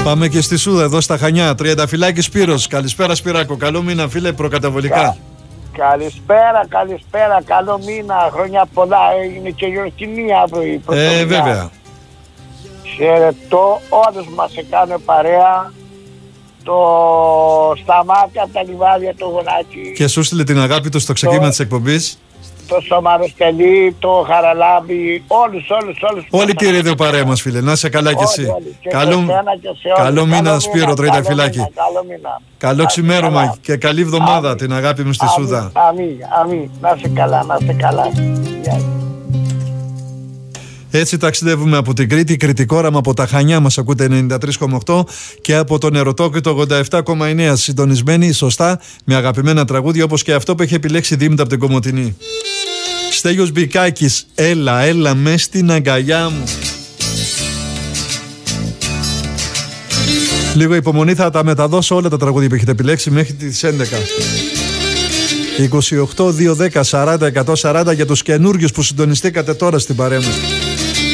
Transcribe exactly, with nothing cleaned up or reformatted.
Πάμε και στη Σούδα, εδώ στα Χανιά. Τριανταφυλάκη Σπύρος. Καλησπέρα Σπυράκο. Καλό μήνα, φίλε, προκαταβολικά. Κα... Καλησπέρα, καλησπέρα. Καλό μήνα. Χρόνια πολλά. Είναι και γιορτινή αύριο. Ε, βέβαια. Χαιρετώ όλους μας έκανε παρέα. Το Σταμάτη από τα Λιβάδια, το Γονάκι. Και σου στείλε την αγάπη του στο ξεκίνημα το... της εκπομπής. Το Σομαροστελή, το Χαραλάμπη, όλους, όλους, όλους. Όλη τη ρίδιο παρέα μας, φίλε. Να είσαι καλά κι εσύ. Και καλό και καλό μήνα, Σπύρο, Τριανταφυλάκη. Καλό, καλό, καλό ξημέρωμα και καλή εβδομάδα την αγάπη μου στη αμήν, Σούδα. Αμήν, αμήν. Να είσαι καλά, να είσαι καλά. Έτσι ταξιδεύουμε από την Κρήτη, Κρητικό όραμα από τα Χανιά, μας ακούτε ενενήντα τρία κόμμα οκτώ, και από τον Ερωτόκριτο ογδόντα επτά κόμμα εννέα, συντονισμένοι σωστά με αγαπημένα τραγούδια όπως και αυτό που έχει επιλέξει Δήμητρα από την Κομοτηνή. Στέλιος Μπικάκης, έλα, έλα μες στην αγκαλιά μου. Λίγο υπομονή, θα τα μεταδώσω όλα τα τραγούδια που έχετε επιλέξει μέχρι τις έντεκα. είκοσι οκτώ, διακόσια δέκα, σαράντα, εκατόν σαράντα για τους καινούριους που συντονιστήκατε τώρα στην παρέα μας.